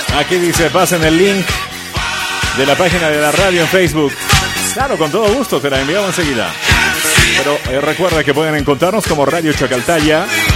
Aquí dice, pasen el link de la página de la radio en Facebook. Claro, con todo gusto, te la enviamos enseguida. Pero recuerda que pueden encontrarnos como Radio Chacaltaya